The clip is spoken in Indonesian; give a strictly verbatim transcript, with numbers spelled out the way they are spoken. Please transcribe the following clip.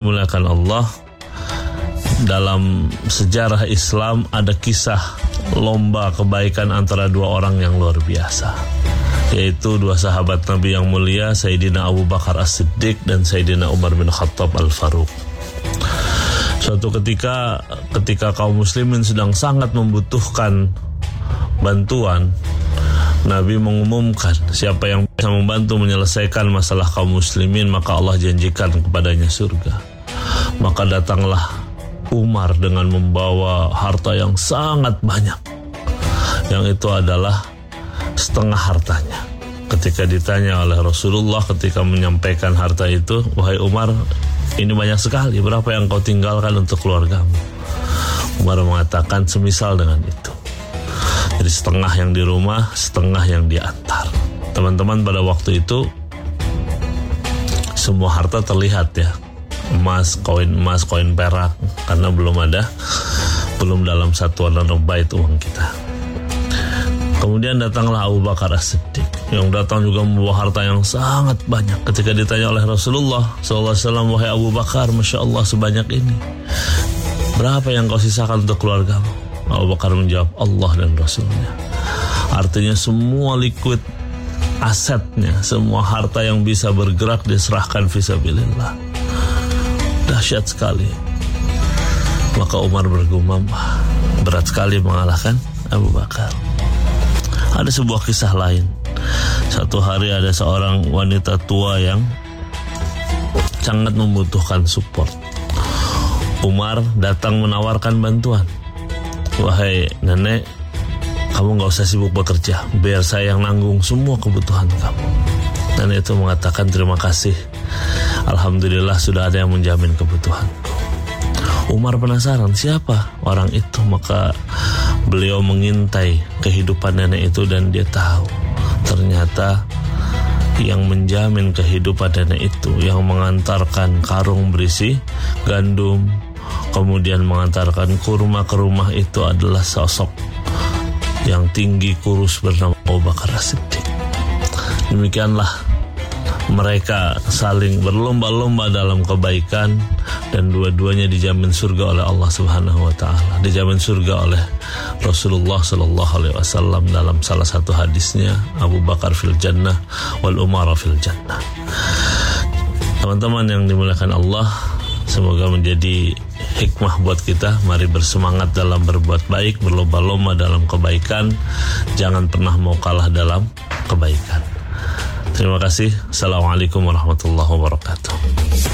dimuliakan Allah, dalam sejarah Islam ada kisah lomba kebaikan antara dua orang yang luar biasa, yaitu dua sahabat Nabi yang mulia, Sayyidina Abu Bakar As-Siddiq dan Sayyidina Umar bin Khattab Al-Faruq. Suatu ketika, ketika kaum muslimin sedang sangat membutuhkan bantuan, Nabi mengumumkan siapa yang bisa membantu menyelesaikan masalah kaum muslimin, maka Allah janjikan kepadanya surga. Maka datanglah Umar dengan membawa harta yang sangat banyak, yang itu adalah setengah hartanya. Ketika ditanya oleh Rasulullah ketika menyampaikan harta itu, wahai Umar, ini banyak sekali, berapa yang kau tinggalkan untuk keluargamu? Umar mengatakan semisal dengan itu. Jadi setengah yang di rumah, setengah yang diantar. Teman-teman, pada waktu itu semua harta terlihat ya, emas, koin emas, koin perak, karena belum ada, belum dalam satuan rupiah itu uang kita. Kemudian datanglah Abu Bakar As-Siddiq, yang datang juga membawa harta yang sangat banyak. Ketika ditanya oleh Rasulullah sallallahu alaihi wasallam, wahai Abu Bakar, masya Allah sebanyak ini, berapa yang kau sisakan untuk keluargamu? Abu Bakar menjawab, Allah dan Rasulnya. Artinya semua liquid asetnya, semua harta yang bisa bergerak diserahkan fisabilillah. Dahsyat sekali. Maka Umar bergumam, berat sekali mengalahkan Abu Bakar. Ada sebuah kisah lain. Satu hari ada seorang wanita tua yang sangat membutuhkan support. Umar datang menawarkan bantuan. Wahai nenek, kamu gak usah sibuk bekerja, biar saya yang nanggung semua kebutuhan kamu. Nenek itu mengatakan, terima kasih, alhamdulillah sudah ada yang menjamin kebutuhanku. Umar penasaran siapa orang itu, maka beliau mengintai kehidupan nenek itu dan dia tahu ternyata yang menjamin kehidupan nenek itu, yang mengantarkan karung berisi gandum, kemudian mengantarkan kurma ke rumah itu adalah sosok yang tinggi kurus bernama Abu Bakar As-Siddiq. Demikianlah mereka saling berlomba-lomba dalam kebaikan, dan dua-duanya dijamin surga oleh Allah Subhanahu wa taala, dijamin surga oleh Rasulullah sallallahu alaihi wasallam dalam salah satu hadisnya, Abu Bakar fil jannah wal umara fil jannah. Teman-teman yang dimuliakan Allah, semoga menjadi hikmah buat kita. Mari bersemangat dalam berbuat baik, berlomba-lomba dalam kebaikan, jangan pernah mau kalah dalam kebaikan. Terima kasih. Assalamualaikum warahmatullahi wabarakatuh.